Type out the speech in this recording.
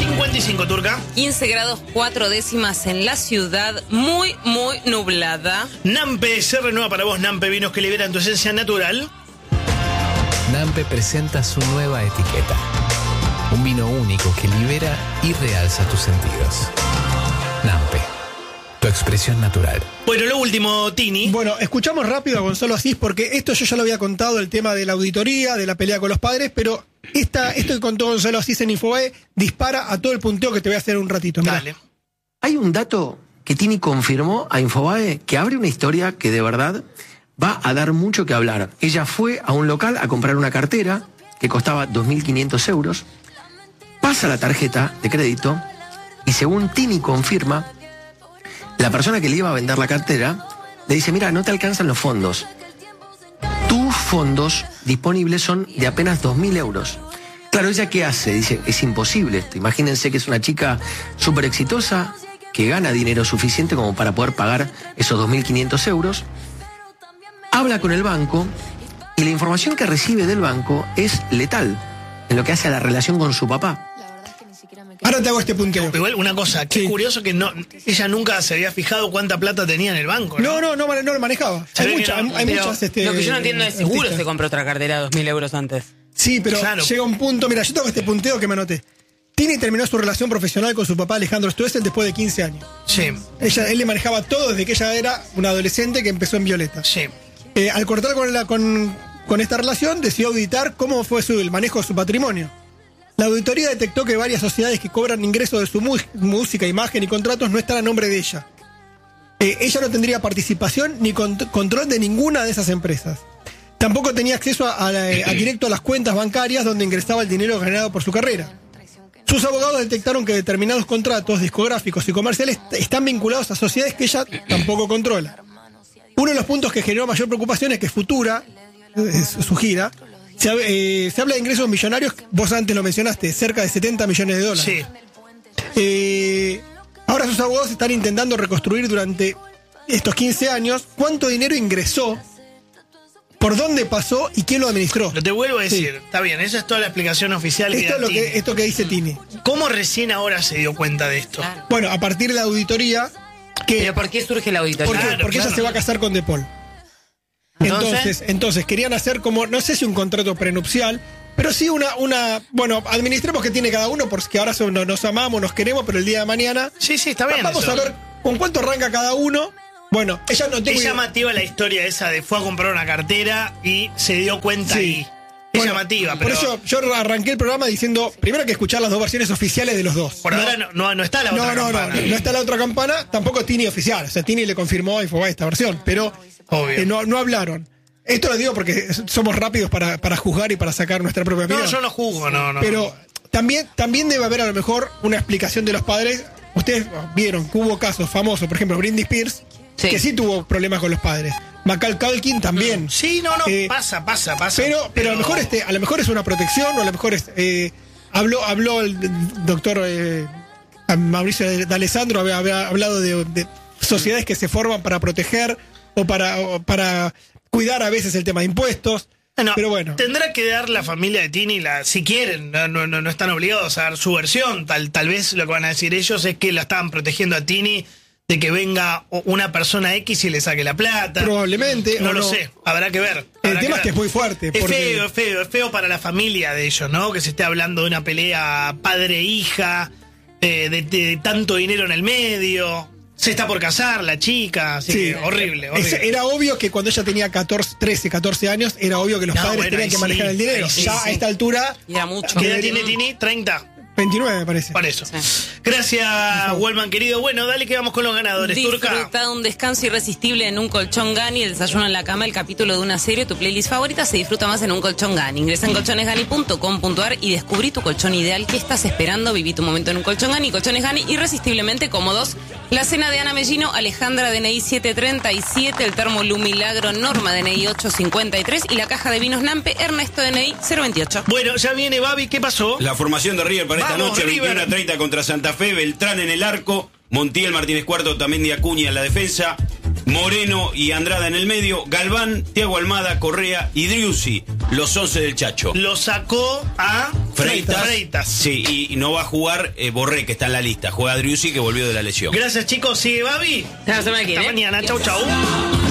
55, Turca. 15 grados 4 décimas en la ciudad, muy nublada. Nampe se renueva para vos, Nampe, vinos que liberan tu esencia natural. Nampe presenta su nueva etiqueta. Un vino único que libera y realza tus sentidos. Nampe, tu expresión natural. Bueno, lo último, Tini. Bueno, escuchamos rápido a Gonzalo Asís porque esto yo ya lo había contado, el tema de la auditoría, de la pelea con los padres, pero esto que contó Gonzalo Asís en Infobae dispara a todo el punteo que te voy a hacer un ratito. Mirá. Dale. Hay un dato que Tini confirmó a Infobae que abre una historia que de verdad va a dar mucho que hablar. Ella fue a un local a comprar una cartera que costaba 2.500 euros, pasa la tarjeta de crédito y según Tini confirma, la persona que le iba a vender la cartera le dice, mira, no te alcanzan los fondos. Tus fondos disponibles son de apenas 2.000 euros. Claro, ¿ella qué hace? Dice, es imposible esto. Imagínense que es una chica súper exitosa, que gana dinero suficiente como para poder pagar esos 2.500 euros. Habla con el banco y la información que recibe del banco es letal en lo que hace a la relación con su papá. Ahora te hago este punteo. Igual, una cosa, qué curioso que ella nunca se había fijado cuánta plata tenía en el banco, ¿no? No lo manejaba. Hay muchas. Lo que yo no entiendo es, seguro se compró otra cartera de 2.000 euros antes. Sí, pero claro, llega un punto, mira, yo tengo este punteo que me anoté. Tini terminó su relación profesional con su papá Alejandro Stoessel después de 15 años. Sí. Él le manejaba todo desde que ella era una adolescente que empezó en Violeta. Sí. Al cortar con esta relación, decidió auditar cómo fue el manejo de su patrimonio. La auditoría detectó que varias sociedades que cobran ingresos de su música, imagen y contratos no están a nombre de ella. Ella no tendría participación ni control de ninguna de esas empresas. Tampoco tenía acceso directo a las cuentas bancarias donde ingresaba el dinero ganado por su carrera. Sus abogados detectaron que determinados contratos discográficos y comerciales están vinculados a sociedades que ella tampoco controla. Uno de los puntos que generó mayor preocupación es que Futura, su gira, se habla de ingresos millonarios, vos antes lo mencionaste, cerca de 70 millones de dólares. Sí. Ahora sus abogados están intentando reconstruir durante estos 15 años cuánto dinero ingresó, por dónde pasó y quién lo administró. Pero te vuelvo a decir, está bien, esa es toda la explicación oficial que da Tini. Esto que dice Tini. ¿Cómo recién ahora se dio cuenta de esto? Claro. Bueno, a partir de la auditoría... ¿Pero por qué surge la auditoría? Porque ella se va a casar con De Paul. Entonces querían hacer como, no sé si un contrato prenupcial, pero sí bueno, administremos que tiene cada uno, porque ahora nos amamos, nos queremos, pero el día de mañana... Sí, está bien. Vamos a ver con cuánto arranca cada uno. Bueno, ella no tiene... Es llamativa la historia esa de fue a comprar una cartera y se dio cuenta ahí. Es llamativa, pero... Por eso yo arranqué el programa diciendo, primero que escuchar las dos versiones oficiales de los dos. Por ahora no está la otra campana. No está la otra campana, tampoco Tini oficial. O sea, Tini le confirmó a Infobae esta versión, pero no hablaron. Esto lo digo porque somos rápidos para juzgar y para sacar nuestra propia opinión. No, yo no juzgo, no. Pero también debe haber a lo mejor una explicación de los padres. Ustedes vieron que hubo casos famosos, por ejemplo, Britney Spears, que sí tuvo problemas con los padres. Macaulay Culkin también. Sí, pasa. Pero a lo mejor es una protección, o a lo mejor habló el doctor Mauricio D'Alessandro, había hablado de sociedades que se forman para proteger o para cuidar a veces el tema de impuestos. Pero bueno. Tendrá que dar la familia de Tini, si quieren, no están obligados a dar su versión. Tal vez lo que van a decir ellos es que la estaban protegiendo a Tini de que venga una persona X y le saque la plata. Probablemente. No lo sé, habrá que ver. El tema es que es muy fuerte. Es feo para la familia de ellos, ¿no? Que se esté hablando de una pelea padre-hija, de tanto dinero en el medio. Se está por casar la chica, así que horrible. Era obvio que cuando ella tenía 13, 14 años, era obvio que los padres tenían que manejar el dinero. A esta altura... Era mucho. ¿Qué edad tiene Tini? 30. 29 me parece. Por eso. Gracias, Wellman, querido. Bueno, dale que vamos con los ganadores. Disfruta de un descanso irresistible en un colchón Gani, el desayuno en la cama, el capítulo de una serie, tu playlist favorita se disfruta más en un colchón Gani. Ingresa en colchonesgani.com.ar y descubrí tu colchón ideal. ¿Qué estás esperando? Viví tu momento en un colchón Gani. Colchones Gani, irresistiblemente cómodos. La cena de Ana Mellino, Alejandra DNI 737, el termo Lu Milagro, Norma DNI 853 y la caja de vinos Nampe, Ernesto DNI 028. Bueno, ya viene Babi, ¿qué pasó? La formación de River para esta noche, 21:30 contra Santa Fe, Beltrán en el arco, Montiel, Martínez Cuarto, también de Acuña en la defensa, Moreno y Andrada en el medio, Galván, Thiago Almada, Correa y Driussi, los 11 del Chacho. Lo sacó a Freitas. Sí, y no va a jugar Borré, que está en la lista. Juega Driussi, que volvió de la lesión. Gracias, chicos. Sigue Babi. Hasta la semana que viene. Hasta mañana. Chau, chau.